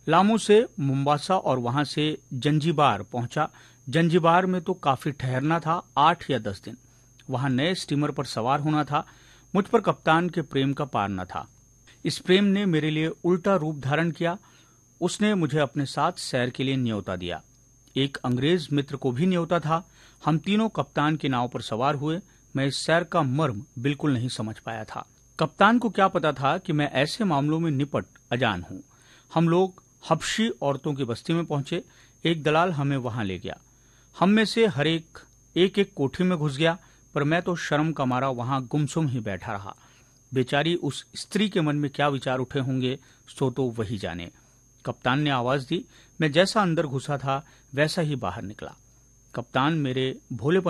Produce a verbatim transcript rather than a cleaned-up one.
Lamu से Mombasa और वहां से जंजीबार पहुंचा। जंजीबार में तो काफी ठहरना था, आठ या दस दिन। वहां नए स्टीमर पर सवार होना था। मुझ पर कप्तान के प्रेम का पार न था। इस प्रेम ने मेरे लिए उल्टा रूप धारण किया। उसने मुझे अपने साथ सैर के लिए न्योता दिया। एक अंग्रेज मित्र को भी न्योता था। हम तीनों कप्तान की नाव पर सवार हुए। मैं इस सैर का मर्म बिल्कुल नहीं समझ पाया था। कप्तान को क्या पता था कि मैं ऐसे मामलों में निपट अजान हूं। हम लोग हबशी औरतों की बस्ती में पहुंचे। एक दलाल हमें वहां ले गया। हम में से हर एक एक एक कोठी में घुस गया, पर मैं तो शर्म का मारा वहां गुमसुम ही बैठा रहा। बेचारी उस स्त्री के मन में क्या विचार उठे होंगे, सो तो वही जाने। कप्तान ने आवाज दी। मैं जैसा अंदर घुसा था वैसा ही बाहर निकला। कप्तान मेरे भोलेपन